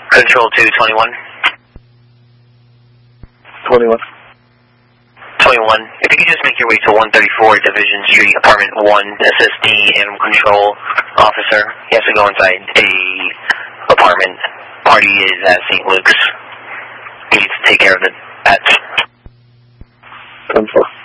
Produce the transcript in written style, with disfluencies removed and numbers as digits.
Control 221. 21. 21. If you could just make your way to 134 Division Street, Apartment 1, assist the animal control officer. He has to go inside a apartment. Party is at St. Luke's. He needs to take care of the pets. 10-4.